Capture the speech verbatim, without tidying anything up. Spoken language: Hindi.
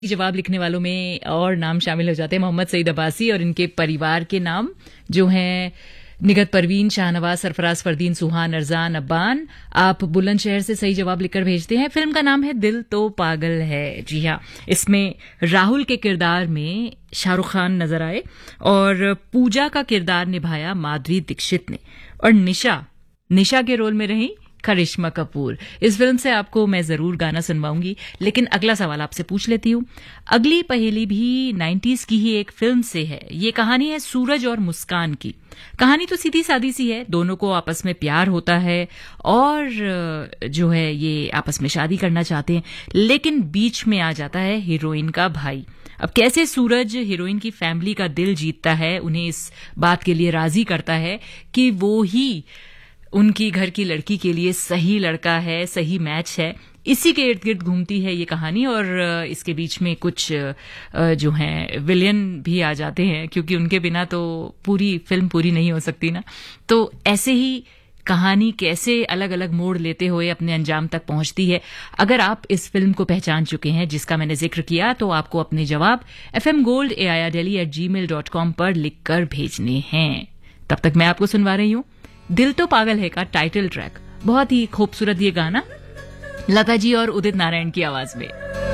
जवाब लिखने वालों में और नाम शामिल हो जाते हैं मोहम्मद सईद अब्बासी और इनके परिवार के नाम जो हैं निगत परवीन, शाहनवाज, सरफराज, फरदीन, सुहान, अरजान, अब्बान। आप बुलंदशहर से सही जवाब लिखकर भेजते हैं। फिल्म का नाम है दिल तो पागल है। जी हाँ, इसमें राहुल के किरदार में शाहरुख खान नजर आए और पूजा का किरदार निभाया माधुरी दीक्षित ने और निशा निशा के रोल में रही करिश्मा कपूर। इस फिल्म से आपको मैं जरूर गाना सुनवाऊंगी, लेकिन अगला सवाल आपसे पूछ लेती हूँ। अगली पहेली भी नाइन्टीज की ही एक फिल्म से है। ये कहानी है सूरज और मुस्कान की। कहानी तो सीधी सादी सी है, दोनों को आपस में प्यार होता है और जो है ये आपस में शादी करना चाहते हैं, लेकिन बीच में आ जाता है हीरोइन का भाई। अब कैसे सूरज हीरोइन की फैमिली का दिल जीतता है, उन्हें इस बात के लिए राजी करता है कि वो ही उनकी घर की लड़की के लिए सही लड़का है, सही मैच है, इसी के इर्द गिर्द घूमती है ये कहानी। और इसके बीच में कुछ जो हैं विलियन भी आ जाते हैं, क्योंकि उनके बिना तो पूरी फिल्म पूरी नहीं हो सकती ना। तो ऐसे ही कहानी कैसे अलग अलग मोड़ लेते हुए अपने अंजाम तक पहुंचती है। अगर आप इस फिल्म को पहचान चुके हैं जिसका मैंने जिक्र किया, तो आपको अपने जवाब F M gold A I R daily eight ji mail dot com पर लिखकर भेजने हैं। तब तक मैं आपको सुनवा रही हूं दिल तो पागल है का टाइटल ट्रैक। बहुत ही खूबसूरत ये गाना लता जी और उदित नारायण की आवाज में।